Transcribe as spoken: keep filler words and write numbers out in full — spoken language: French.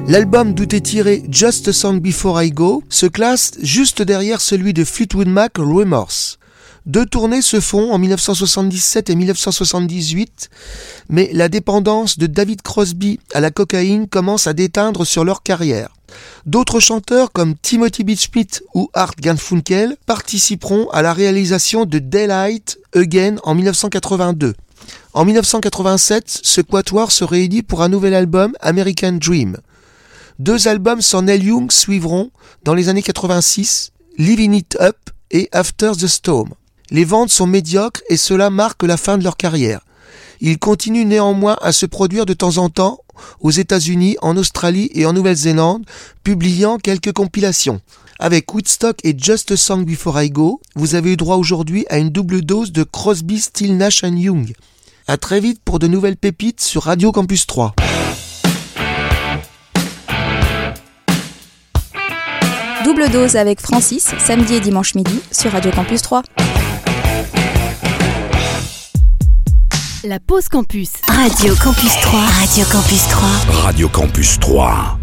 L'album d'où est tiré Just a Song Before I Go se classe juste derrière celui de Fleetwood Mac, Remorse. Deux tournées se font en dix-neuf cent soixante-dix-sept et dix-neuf cent soixante-dix-huit, mais la dépendance de David Crosby à la cocaïne commence à déteindre sur leur carrière. D'autres chanteurs comme Timothy B. Schmit ou Art Garfunkel participeront à la réalisation de Daylight Again en dix-neuf cent quatre-vingt-deux. En dix-neuf cent quatre-vingt-sept, ce quatuor se réunit pour un nouvel album, American Dream. Deux albums sans Neil Young suivront dans les années quatre-vingt-six, Living It Up et After the Storm. Les ventes sont médiocres et cela marque la fin de leur carrière. Ils continuent néanmoins à se produire de temps en temps aux États-Unis, en Australie et en Nouvelle-Zélande, publiant quelques compilations. Avec Woodstock et Just a Song Before I Go, vous avez eu droit aujourd'hui à une double dose de Crosby, Stills, Nash and Young. À très vite pour de nouvelles pépites sur Radio Campus trois. Double dose avec Francis, samedi et dimanche midi sur Radio Campus trois. La pause campus. Radio Campus trois. Radio Campus trois. Radio Campus trois.